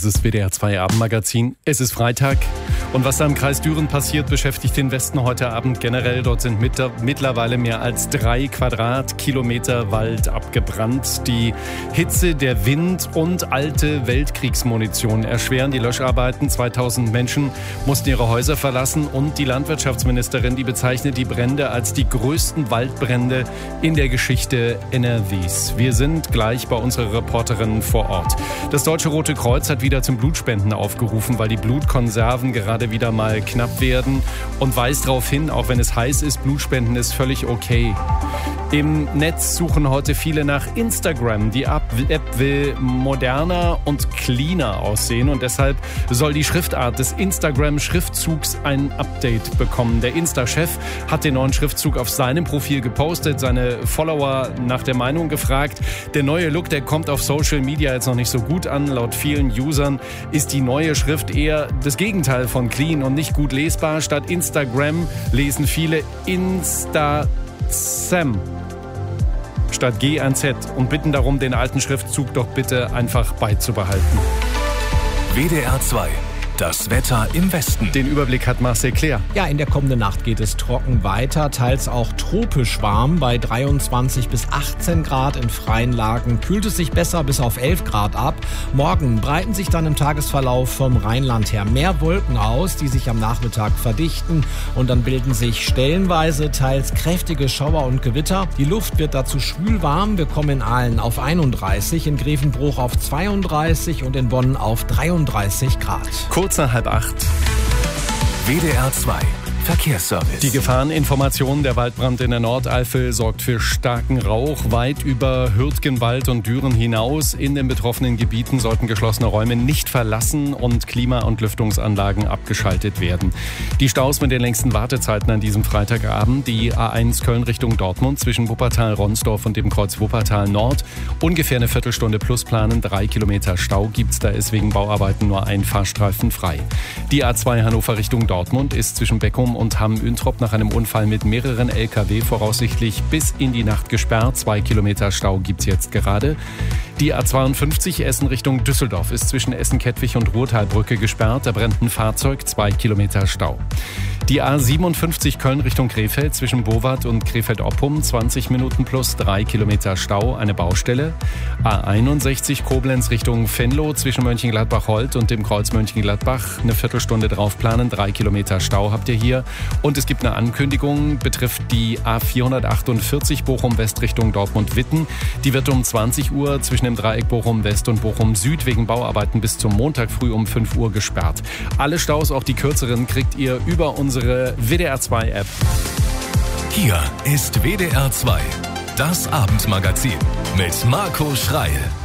ist das WDR 2 Abendmagazin. Es ist Freitag und was da im Kreis Düren passiert, beschäftigt den Westen heute Abend generell. Dort sind mittlerweile mehr als 3 Quadratkilometer Wald abgebrannt. Die Hitze, der Wind und alte Weltkriegsmunition erschweren die Löscharbeiten. 2000 Menschen mussten ihre Häuser verlassen und die Landwirtschaftsministerin, die bezeichnet die Brände als die größten Waldbrände in der Geschichte NRWs. Wir sind gleich bei unserer Reporterin vor Ort. Das Deutsche Rote Kreuz hat wieder zum Blutspenden aufgerufen, weil die Blutkonserven gerade wieder mal knapp werden und weist darauf hin, auch wenn es heiß ist, Blutspenden ist völlig okay. Im Netz suchen heute viele nach Instagram. Die App will moderner und cleaner aussehen und deshalb soll die Schriftart des Instagram-Schriftzugs ein Update bekommen. Der Insta-Chef hat den neuen Schriftzug auf seinem Profil gepostet, seine Follower nach der Meinung gefragt. Der neue Look, der kommt auf Social Media jetzt noch nicht so gut an. Laut vielen Usern ist die neue Schrift eher das Gegenteil von clean und nicht gut lesbar. Statt Instagram lesen viele Instasam statt G ein Z und bitten darum, den alten Schriftzug doch bitte einfach beizubehalten. WDR 2. Das Wetter im Westen. Den Überblick hat Marcel Claire. Ja, in der kommenden Nacht geht es trocken weiter, teils auch tropisch warm. Bei 23 bis 18 Grad in freien Lagen kühlt es sich besser bis auf 11 Grad ab. Morgen breiten sich dann im Tagesverlauf vom Rheinland her mehr Wolken aus, die sich am Nachmittag verdichten. Und dann bilden sich stellenweise teils kräftige Schauer und Gewitter. Die Luft wird dazu schwül warm. Wir kommen in Aalen auf 31, in Grevenbruch auf 32 und in Bonn auf 33 Grad. Kurz nach 7:30. WDR 2 Verkehrsservice. Die Gefahreninformation: Der Waldbrand in der Nordeifel sorgt für starken Rauch. Weit über Hürtgenwald und Düren hinaus in den betroffenen Gebieten sollten geschlossene Räume nicht verlassen und Klima- und Lüftungsanlagen abgeschaltet werden. Die Staus mit den längsten Wartezeiten an diesem Freitagabend: Die A1 Köln Richtung Dortmund zwischen Wuppertal-Ronsdorf und dem Kreuz Wuppertal Nord. Ungefähr eine Viertelstunde plus planen. 3 Kilometer Stau gibt's, da ist wegen Bauarbeiten nur ein Fahrstreifen frei. Die A2 Hannover Richtung Dortmund ist zwischen Beckum und Hamm-Üntrop nach einem Unfall mit mehreren Lkw voraussichtlich bis in die Nacht gesperrt. 2 Kilometer Stau gibt's jetzt gerade. Die A52 Essen Richtung Düsseldorf ist zwischen Essen-Kettwig und Ruhrtalbrücke gesperrt. Da brennt ein Fahrzeug, 2 Kilometer Stau. Die A57 Köln Richtung Krefeld zwischen Bowat und Krefeld-Oppum 20 Minuten plus 3 Kilometer Stau, eine Baustelle. A61 Koblenz Richtung Venlo zwischen Mönchengladbach-Holt und dem Kreuz Mönchengladbach eine Viertelstunde drauf planen, 3 Kilometer Stau habt ihr hier. Und es gibt eine Ankündigung, betrifft die A448 Bochum-West Richtung Dortmund-Witten. Die wird um 20 Uhr zwischen dem Dreieck Bochum-West und Bochum-Süd wegen Bauarbeiten bis zum Montag früh um 5 Uhr gesperrt. Alle Staus, auch die kürzeren, kriegt ihr über unsere WDR 2 App. Hier ist WDR 2, das Abendmagazin mit Marco Schreil.